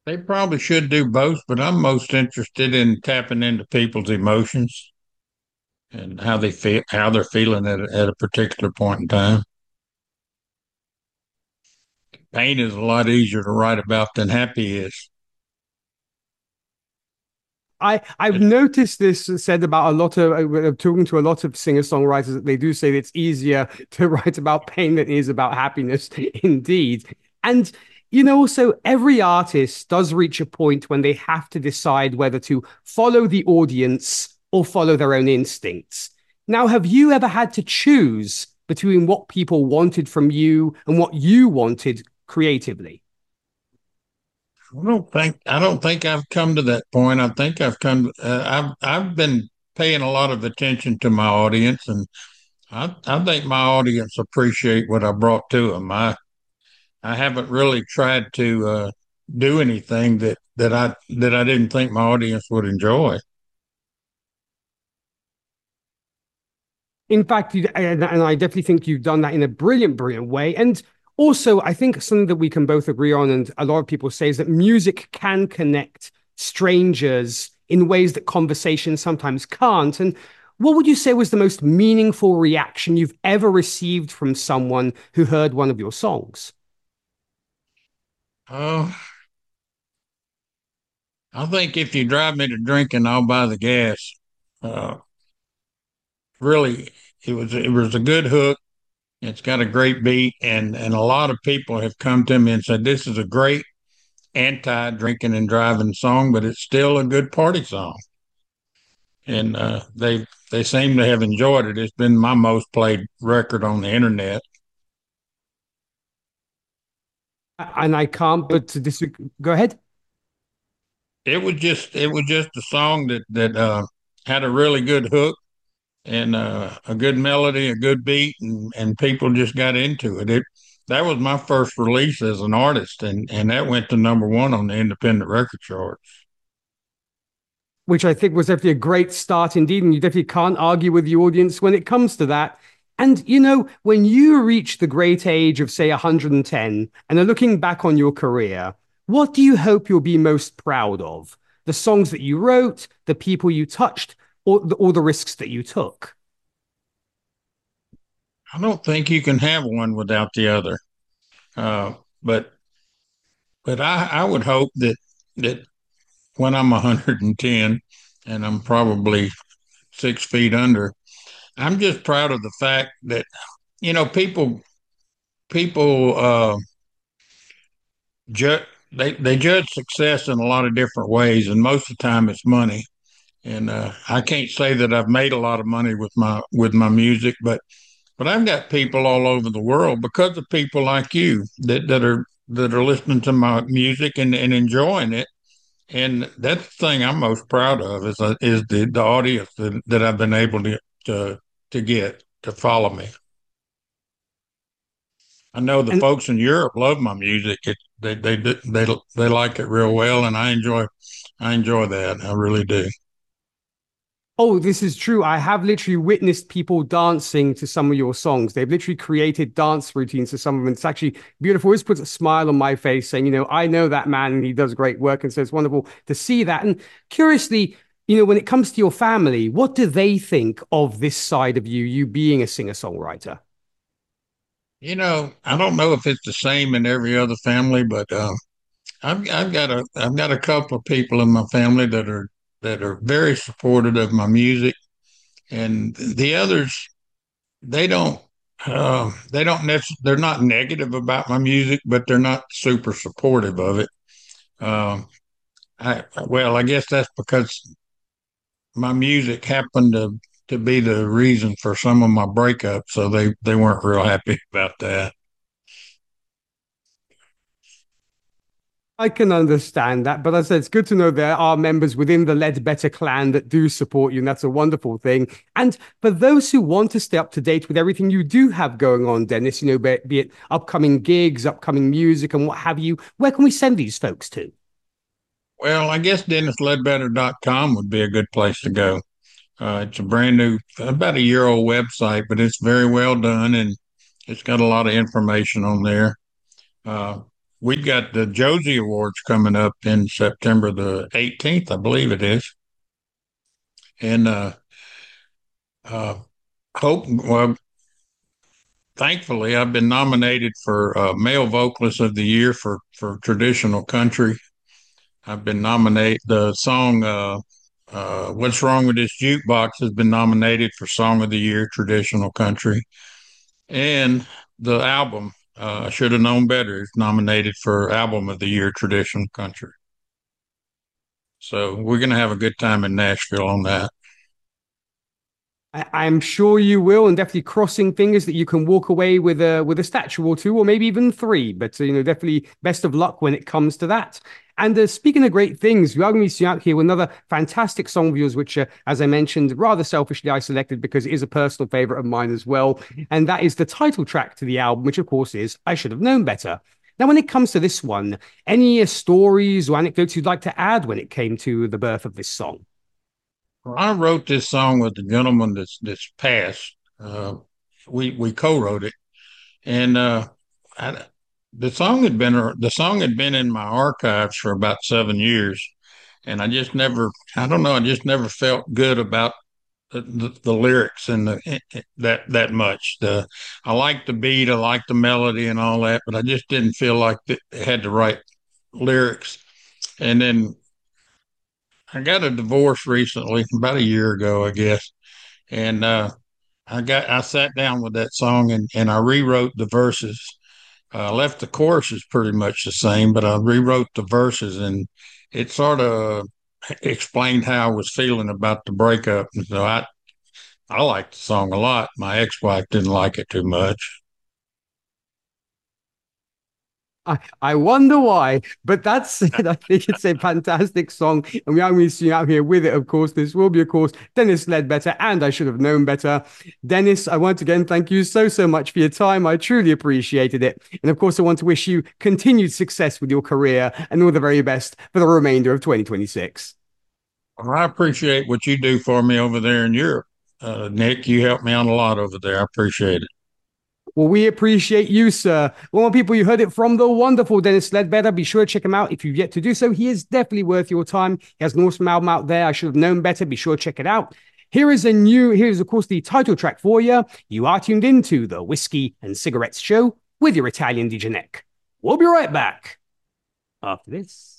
They probably should do both, but I'm most interested in tapping into people's emotions and how they feel, how they're feeling at a particular point in time. Pain is a lot easier to write about than happy is. I've It's, noticed this said about a lot of talking to a lot of singer-songwriters that they do say that it's easier to write about pain than it is about happiness, indeed. And also every artist does reach a point when they have to decide whether to follow the audience or follow their own instincts. Now, have you ever had to choose between what people wanted from you and what you wanted creatively? I don't think I've come to that point. I think I've been paying a lot of attention to my audience, and I think my audience appreciate what I brought to them. I haven't really tried to do anything that I didn't think my audience would enjoy. In fact, and I definitely think you've done that in a brilliant, brilliant way. And also, I think something that we can both agree on, and a lot of people say, is that music can connect strangers in ways that conversation sometimes can't. And what would you say was the most meaningful reaction you've ever received from someone who heard one of your songs? Oh, I think if you drive me to drinking, I'll buy the gas. Uh, really, it was a good hook. It's got a great beat, and a lot of people have come to me and said this is a great anti-drinking and driving song, but it's still a good party song. And they seem to have enjoyed it. It's been my most played record on the internet. And I can't but to disagree. Go ahead. It was just a song that had a really good hook and a good melody, a good beat, and people just got into it. It that was my first release as an artist, and that went to number one on the independent record chart. Which I think was definitely a great start indeed. And you definitely can't argue with the audience when it comes to that. And, when you reach the great age of, say, 110 and are looking back on your career, what do you hope you'll be most proud of? The songs that you wrote, the people you touched, or the risks that you took? I don't think you can have one without the other. Uh, but I would hope that when I'm 110 and I'm probably 6 feet under, I'm just proud of the fact that people ju- they judge success in a lot of different ways, and most of the time it's money. And I can't say that I've made a lot of money with my music, but I've got people all over the world because of people like you that are listening to my music and enjoying it. And that's the thing I'm most proud of is the audience that I've been able to to get to follow me. I know the And folks in Europe love my music. They like it real well, and I enjoy that. I really do. oh, this is true. I have literally witnessed people dancing to some of your songs. They've literally created dance routines to some of them. It's actually beautiful. It always puts a smile on my face saying, I know that man and he does great work. And so it's wonderful to see that. And curiously, when it comes to your family, what do they think of this side of you being a singer-songwriter? I don't know if it's the same in every other family, but I've got a couple of people in my family that are very supportive of my music, and the others they don't they're not negative about my music, but they're not super supportive of it. Um, I guess that's because my music happened to be the reason for some of my breakups, so they weren't real happy about that. I can understand that, but as I said, it's good to know there are members within the Ledbetter clan that do support you, and that's a wonderful thing. And for those who want to stay up to date with everything you do have going on, Dennis, be it upcoming gigs, upcoming music, and what have you, where can we send these folks to? Well, I guess DennisLedbetter.com would be a good place to go. It's a brand new, about a year old website, but it's very well done and it's got a lot of information on there. Uh, we've got the Josie Awards coming up in September the 18th, I believe it is. And uh, well, thankfully, I've been nominated for Male Vocalist of the Year for traditional country. I've been nominated. The song "What's Wrong with This Jukebox" has been nominated for Song of the Year, traditional country, and the album "I Should Have Known Better" is nominated for Album of the Year, traditional country. So we're going to have a good time in Nashville on that. I'm sure you will, and definitely crossing fingers that you can walk away with a statue or two, or maybe even three. But definitely best of luck when it comes to that. And speaking of great things, we are going to be out here with another fantastic song of yours, which, as I mentioned, rather selfishly I selected because it is a personal favorite of mine as well. And that is the title track to the album, which of course is "I Should Have Known Better." Now, when it comes to this one, any stories or anecdotes you'd like to add when it came to the birth of this song? Well, I wrote this song with the gentleman that's passed. We co-wrote it, and I, the song had been in my archives for about 7 years, and I don't know, I just never felt good about the lyrics and that much. I like the beat, I like the melody and all that, but I just didn't feel like it had the right lyrics. And then I got a divorce recently, about a year ago, I guess, and I sat down with that song and I rewrote the verses. I left the choruses pretty much the same, but I rewrote the verses, and it sort of explained how I was feeling about the breakup. And so I liked the song a lot. My ex-wife didn't like it too much. I wonder why, but that said, I think it's a fantastic song, and we are going to see out here with it. Of course, this will be, of course, Dennis Ledbetter, and I Should Have Known Better. Dennis, I once again thank you so much for your time. I truly appreciated it, and of course, I want to wish you continued success with your career and all the very best for the remainder of 2026. Well, I appreciate what you do for me over there in Europe. Nick, you helped me out a lot over there. I appreciate it. Well, we appreciate you, sir. Well, people, you heard it from the wonderful Dennis Ledbetter. Be sure to check him out if you've yet to do so. He is definitely worth your time. He has an awesome album out there. I Should Have Known Better. Be sure to check it out. Here's, of course, the title track for you. You are tuned into the Whiskey and Cigarettes Show with your Italian DJ Nick. We'll be right back after this.